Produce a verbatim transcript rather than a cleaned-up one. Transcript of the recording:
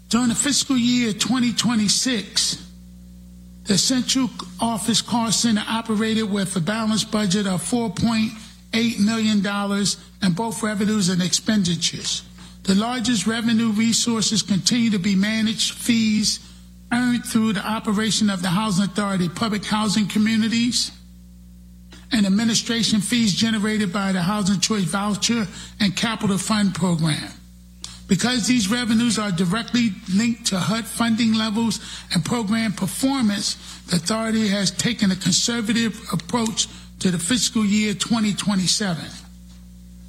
During the fiscal year twenty twenty-six, the Central Office Cost Center operated with a balanced budget of four point eight million dollars in both revenues and expenditures. The largest revenue resources continue to be managed fees earned through the operation of the Housing Authority public housing communities and administration fees generated by the Housing Choice Voucher and Capital Fund program. Because these revenues are directly linked to H U D funding levels and program performance, the authority has taken a conservative approach to the fiscal year twenty twenty-seven.